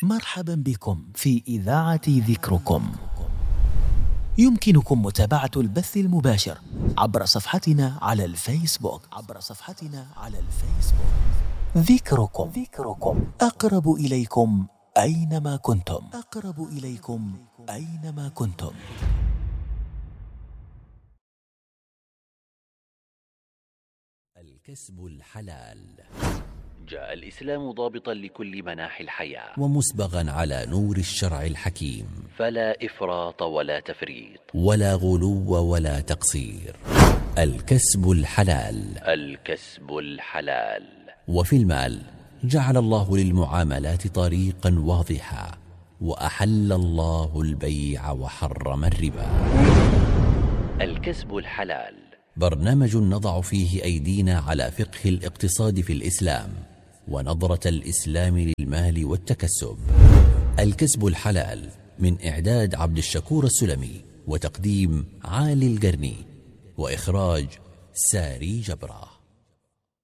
مرحبا بكم في إذاعة ذكركم. يمكنكم متابعة البث المباشر عبر صفحتنا على الفيسبوك ذكركم أقرب إليكم أينما كنتم. الكسب الحلال. جاء الإسلام ضابطا لكل مناحي الحياة ومسبغا على نور الشرع الحكيم، فلا إفراط ولا تفريط ولا غلو ولا تقصير. الكسب الحلال. وفي المال جعل الله للمعاملات طريقا واضحا، وأحل الله البيع وحرم الربا. الكسب الحلال برنامج نضع فيه أيدينا على فقه الاقتصاد في الإسلام ونظرة الإسلام للمال والتكسب. الكسب الحلال من إعداد عبد الشكور السلمي، وتقديم عالي القرني، وإخراج ساري جبرة.